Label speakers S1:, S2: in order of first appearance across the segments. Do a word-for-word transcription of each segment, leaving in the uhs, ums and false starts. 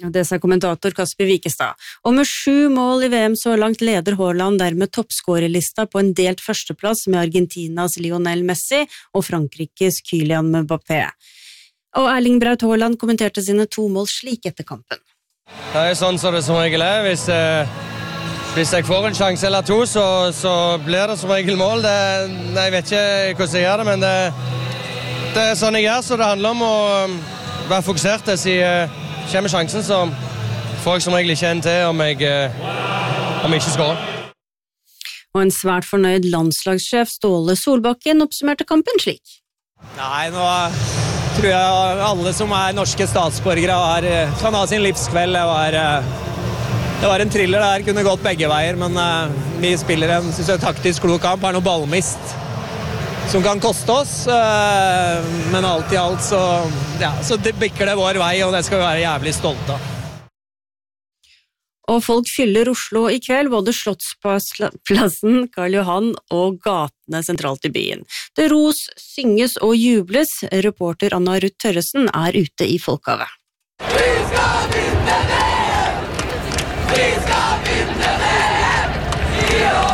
S1: Det sa kommentator Kasper Wikestad. Og med sju mål i V M så langt leder Haaland dermed toppskårerlista på en delt førsteplass med Argentinas Lionel Messi og Frankrikes Kylian Mbappé. Og Erling Braut Haaland kommenterte sine to mål slik etter kampen.
S2: Det er sånn som det som regel er. Hvis, eh, hvis jeg får en sjanse eller to, så, så blir det som regel mål. Det, jeg vet ikke hvordan jeg gjør det, men det, det er sånn jeg gjør, så det handler om å være fokusert. Jeg sier kommer sjansen, så får jeg som regel ikke en til om jeg, om jeg ikke skårer.
S1: Og en svært fornøyd landslagssjef Ståle Solbakken oppsummerte kampen slik.
S3: Nei, nå tror jeg alle som er norske statsborgere har, kan ha sin livskveld. Det var, det var en thriller der, kunne gått begge veier, men vi spiller en synes jeg, taktisk klok kamp, har noe ballmist som kan koste oss, men alt i alt så, ja, så det bikker det vår vei, og det skal vi være jævlig stolte av.
S1: Og folk fyller Oslo i kveld, både Slottsplassen, Karl Johan og gatene sentralt i byen. Det ros, synges og jubles. Reporter Anna Ruth Tørresen er ute i folkehavet.
S4: Vi skal vinne det! Vi skal vinne det! I år!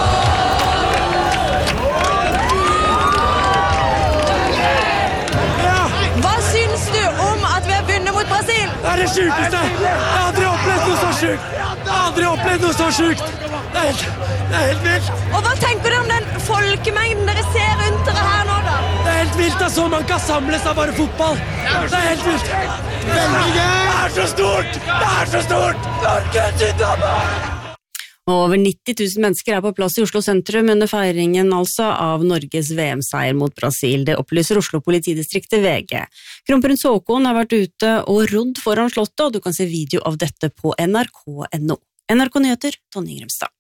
S5: Det er det sykeste! Jeg har aldri opplevd noe så sykt! Jeg har aldri opplevd noe så sykt! Det er helt, det er helt vilt!
S6: Og hva tenker du om den folkemengden dere ser rundt dere her nå da?
S5: Det er helt vilt at så man kan samles av bare fotball! Det er helt vilt! Veldig gøy! Det er så stort! Det er så stort! Norge til Danmark!
S1: Over nitti tusen mennesker er på plass i Oslo sentrum under feiringen altså av Norges V M-seier mot Brasil. Det opplyser Oslo politidistriktet V G. Kronprins Haakon har vært ute og rodd foran slottet, og du kan se video av dette på N R K punktum N O. N R K Nyheter, Tonje Grimstad.